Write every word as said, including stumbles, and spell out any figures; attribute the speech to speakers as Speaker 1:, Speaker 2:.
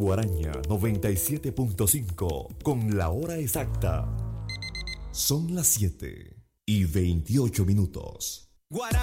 Speaker 1: Guaraña noventa y siete punto cinco con la hora exacta. Son las siete y veintiocho minutos.